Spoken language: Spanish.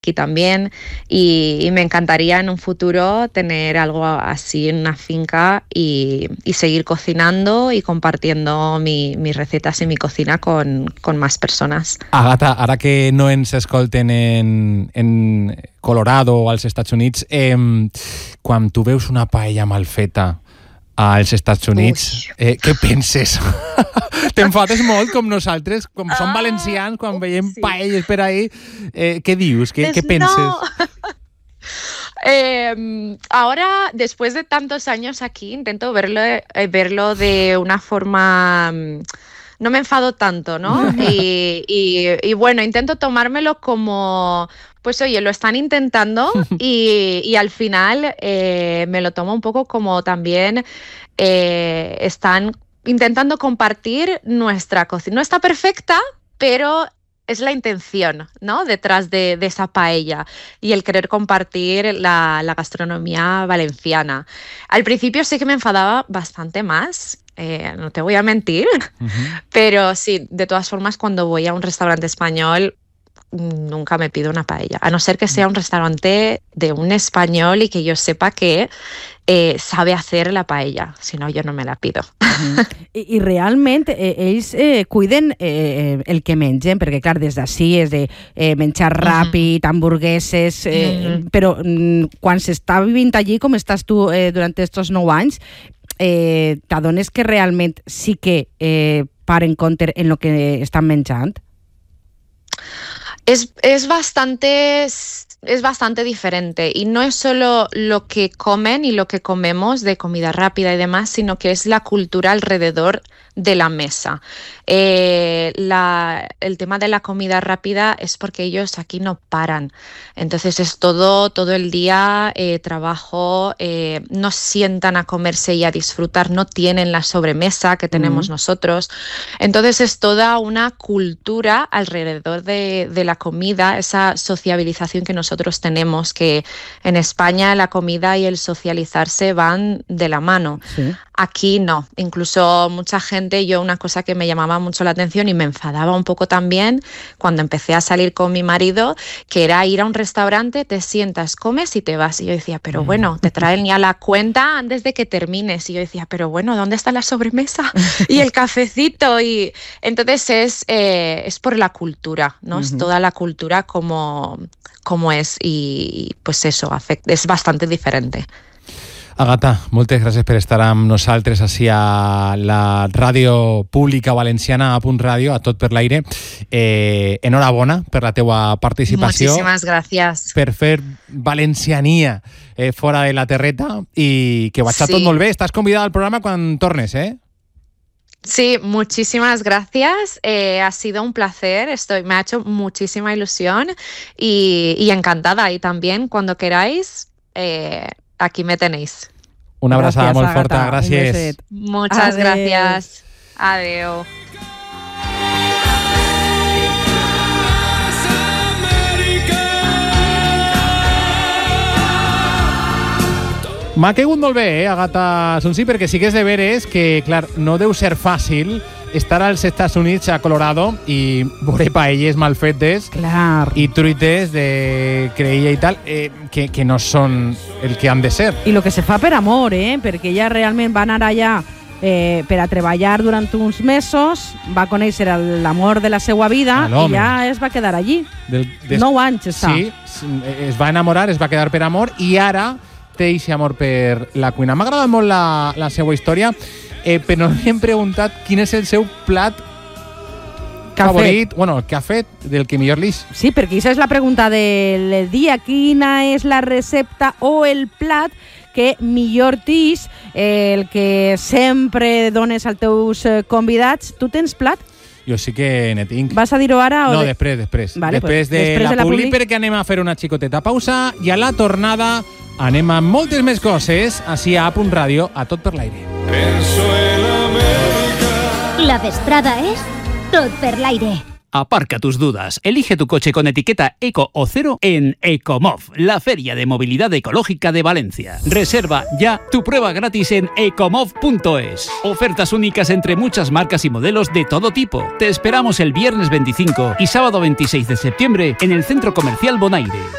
aquí también y me encantaría en un futuro tener algo así en una finca y seguir cocinando y compartiendo mis recetas y mi cocina con más personas. Agata, ara que no ens escolten en Colorado o als Estats Units, quan tu veus una paella mal feta als Estats Units, què penses? T'enfades molt com nosaltres, com som valencians, quan veiem paelles per ahí, què dius? Què penses? Ahora, después de tantos años aquí, intento verlo de una forma... No me enfado tanto, ¿no? Y bueno, intento tomármelo como... Pues oye, lo están intentando y al final me lo tomo un poco como también están intentando compartir nuestra cocina. No está perfecta, pero es la intención, ¿no? Detrás de esa paella y el querer compartir la gastronomía valenciana. Al principio sí que me enfadaba bastante más. No te voy a mentir, pero sí, de todas formas, cuando voy a un restaurante español, nunca me pido una paella, a no ser que sea un restaurante de un español y que yo sepa que sabe hacer la paella, si no yo no me la pido. I realment ells cuiden el que mengen, perquè clar, des d'ací és de menjar ràpid, hamburgueses, però quan s'està vivint allí, com estàs tu durant aquests 9 anys, t'adones que realment sí que paren compte en el que estan menjant? Es bastante diferente y no es solo lo que comen y lo que comemos de comida rápida y demás, sino que es la cultura alrededor de la mesa. El tema de la comida rápida es porque ellos aquí no paran. Entonces es todo el día trabajo, no sientan a comerse y a disfrutar, no tienen la sobremesa que tenemos nosotros. Entonces es toda una cultura alrededor de la comida, esa sociabilización que nosotros tenemos, que en España la comida y el socializarse van de la mano. Sí. Aquí no, incluso mucha gente, yo una cosa que me llamaba mucho la atención y me enfadaba un poco también cuando empecé a salir con mi marido, que era ir a un restaurante, te sientas, comes y te vas. Y yo decía, pero bueno, te traen ya la cuenta antes de que termines. Y yo decía, pero bueno, ¿dónde está la sobremesa? Y el cafecito. Y entonces es por la cultura, ¿no? Es toda la cultura como es y pues eso, es bastante diferente. Agata, moltes gràcies per estar amb nosaltres així a la ràdio pública valenciana, a Punt Ràdio, a Tot per l'Aire. Enhorabona per la teua participació. Muchísimas gracias. Per fer valenciania fora de la terreta i que vagi tot molt bé. Estàs convidada al programa quan tornes, eh? Sí, muchísimas gracias. Ha sido un placer. Me ha hecho muchísima ilusión y encantada. Y también, cuando queráis, aquí me tenéis. Una abraçada molt forta. Gràcies. Muchas gracias. Adeu. M'ha caigut molt bé, Agata Sonsi, perquè sí que és de veres que, clar, no deu ser fàcil estar als Estats Units, a Colorado, i veure paelles mal fetes i truites de creïlla i tal, que no són el que han de ser. I el que se fa per amor, perquè ella realment va anar allà per a treballar durant uns mesos, va conèixer l'amor de la seva vida i ja es va quedar allí. 9 anys està. Sí, es va enamorar, es va quedar per amor i ara té aquest amor per la cuina. M'ha agradat molt la seva història, però no li hem preguntat quin és el seu plat favorit, bueno, el que ha fet, del que millor li és. Sí, perquè aquesta és la pregunta del dia. Quina és la recepta o el plat que millor t'és, el que sempre dones als teus convidats? Tu tens plat? Jo sí que ne tinc. Vas a dir-ho ara? No, després. Vale, després de la publi, perquè anem a fer una xicoteta pausa i a la tornada anem a moltes més coses així a Punt Ràdio, a Tot per l'Aire. La vesprada és Tot per l'Aire. Aparca tus dudas. Elige tu coche con etiqueta Eco o Cero en Ecomov, la feria de movilidad ecológica de Valencia. Reserva ya tu prueba gratis en ecomov.es. Ofertas únicas entre muchas marcas y modelos de todo tipo. Te esperamos el viernes 25 y sábado 26 de septiembre en el Centro Comercial Bonaire.